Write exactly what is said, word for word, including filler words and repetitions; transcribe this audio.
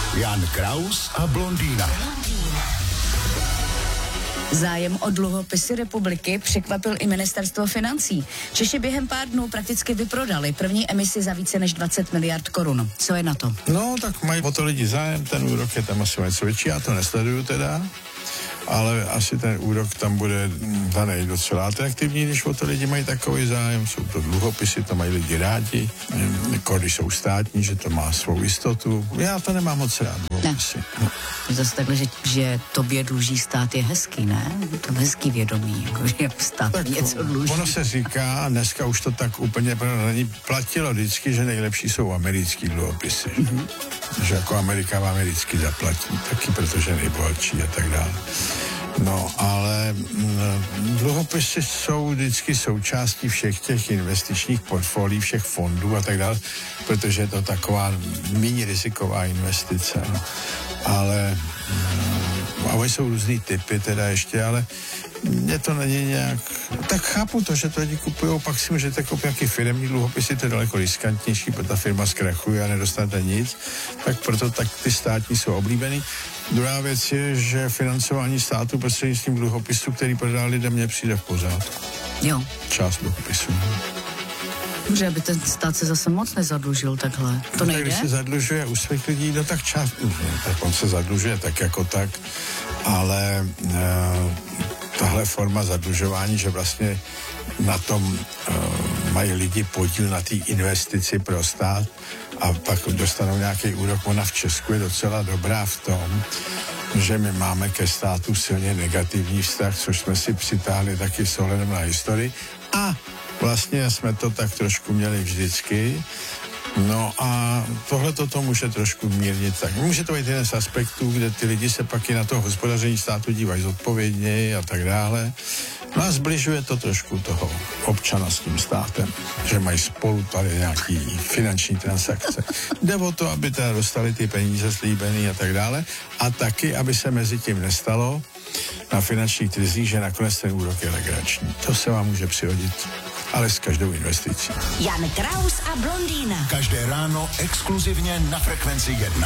Jan Kraus a blondýna. Zájem o dluhopisy republiky překvapil i ministerstvo financí. Češi během pár dnů prakticky vyprodali první emisi za více než dvacet miliard korun. Co je na to? No, tak mají o to lidi zájem, ten úrok je tam asi něco větší, já to nesleduju teda, ale asi ten úrok tam bude daný docela atraktivní, když o to lidi mají takový zájem, jsou to dluhopisy, to mají lidi rádi, kody jsou státní, že to má svou jistotu, já to nemám moc rád, dluhopisy. Ne. Zase takhle, že, že tobě dluží stát je hezký, ne? To je hezký vědomí, jako, že stát tak něco dluží. Ono se říká, dneska už to tak úplně není, platilo vždycky, že nejlepší jsou americký dluhopisy. Mm-hmm. Že jako Amerika vám americky zaplatí, taky protože nejbohatší a tak dále. No, ale m, dluhopisy jsou vždycky součástí všech těch investičních portfolií, všech fondů a tak dále, protože je to taková méně riziková investice. No. Ale m, a oni jsou různý typy teda ještě, ale mě to není nějak... Tak chápu to, že to lidi kupují, pak si můžete koupit nějaký firemní dluhopisy, to je daleko riskantnější, protože ta firma zkrachuje a nedostanete nic, tak proto tak ty státní jsou oblíbený. Druhá věc je, že financování státu prostřednictvím dluhopisů, který prodá lidem, mně přijde v pořádku. Jo. Část dluhopisů. Může, aby ten stát se zase moc nezadlužil takhle. To nejde? Když se zadlužuje u svých lidí, no tak část, tak on se zadlužuje tak jako tak, ale e, tahle forma zadlužování, že vlastně na tom e, mají lidi podíl na té investici pro stát a pak dostanou nějaký úrok, ona v Česku je docela dobrá v tom, že my máme ke státu silně negativní vztah, což jsme si přitáhli taky s ohledem na historii a vlastně jsme to tak trošku měli vždycky. No a tohle to může trošku mírnit. Tak může to být jeden z aspektů, kde ty lidi se pak i na to hospodaření státu dívají zodpovědněji a tak dále. No a zbližuje to trošku toho občana s tím státem, že mají spolu tady nějaký finanční transakce. Jde o to, aby teda dostali ty peníze slíbený a tak dále a taky, aby se mezi tím nestalo na finančních trzích, že nakonec ten úrok je legrační. To se vám může přihodit, ale s každou investicí. Jan Kraus a blondýna. Každé ráno exkluzivně na Frekvenci jedna.